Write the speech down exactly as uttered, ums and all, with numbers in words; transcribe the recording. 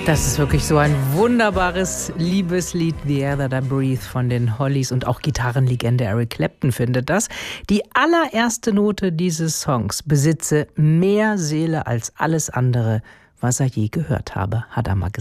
Das ist wirklich so ein wunderbares Liebeslied, The Air That I Breathe von den Hollies, und auch Gitarrenlegende Eric Clapton findet das. Die allererste Note dieses Songs besitze mehr Seele als alles andere, was er je gehört habe, hat er mal gesagt.